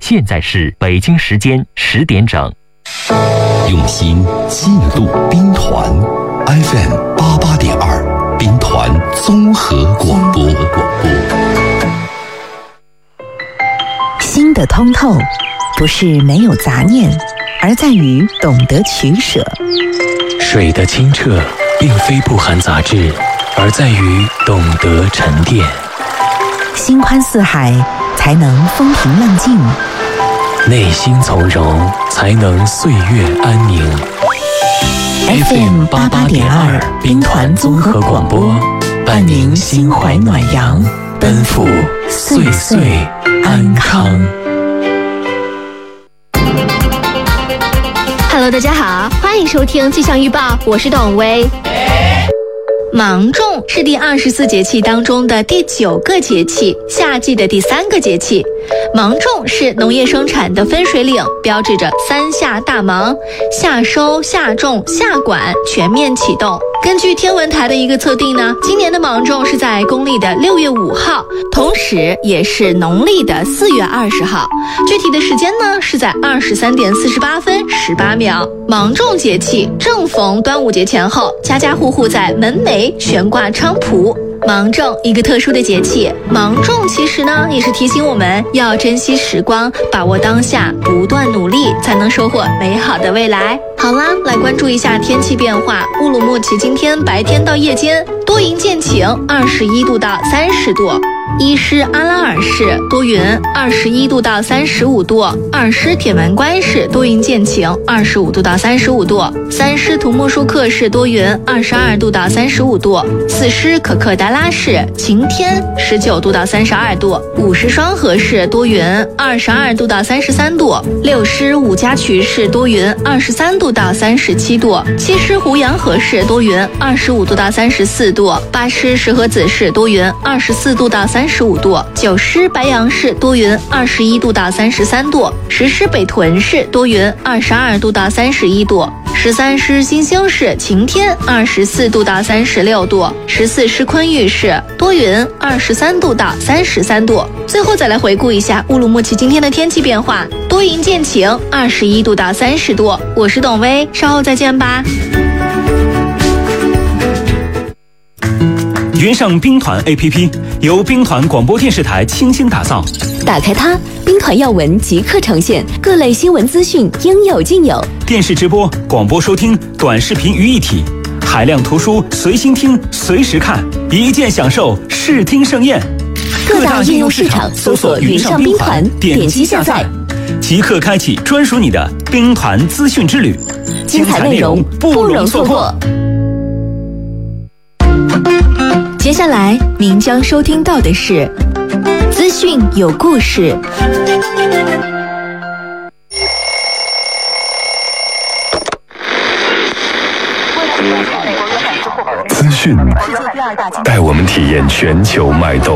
现在是北京时间10点整。 用心记录兵团 FM88.2兵团综合广播。 心的通透不是没有杂念，而在于懂得取舍。 水的清澈并非不含杂质，而在于懂得沉淀。 心宽似海，才能风平浪静； 内心从容，才能岁月安宁。 FM88.2兵团综合广播，伴您心怀暖阳，奔赴岁岁安康。 Hello， 大家好，欢迎收听气象预报，我是董薇。芒种是第24节气当中的第9个节气，夏季的第3个节气。芒种是农业生产的分水岭，标志着3夏大忙，夏收、夏种、夏管全面启动。根据天文台的一个测定呢，今年的芒种是在公历的6月5号，同时也是农历的4月20号。具体的时间呢是在23点48分18秒。芒种节气正逢端午节前后，家家户户在门楣悬挂菖蒲。芒种一个特殊的节气，芒种其实呢也是提醒我们要珍惜时光，把握当下，不断努力，才能收获美好的未来。好啦，来关注一下天气变化。乌鲁木齐今天白天到夜间多云见晴，21度到30度。伊施阿拉尔市多云，21度到35度；二施铁门关市多云见晴，25度到35度；三施图木舒克市多云，22度到35度；四施可可达拉市晴天，19度到32度；五施双河市多云，22度到33度；六施五家渠市多云，23度到37度；七施胡杨河市多云，25度到34度；八施石河子市多云，24度到35度；九施白杨市多云，21度到33度；十施北屯市多云，22度到31度；十三施新兴市晴天，24度到36度；十四施昆玉市多云，23度到33度。最后再来回顾一下乌鲁木齐今天的天气变化，多云见晴，21度到30度。我是董薇，稍后再见吧。 云上兵团 APP 由兵团广播电视台倾心打造， 打开它，兵团要闻即刻呈现，各类新闻资讯应有尽有， 电视直播、广播收听、短视频于一体，海量图书随心听随时看，一键享受视听盛宴。 各大应用市场搜索云上兵团，点击下载， 即刻开启专属你的兵团资讯之旅， 精彩内容不容错过。 接下来您将收听到的是资讯有故事。 资讯带我们体验全球脉动。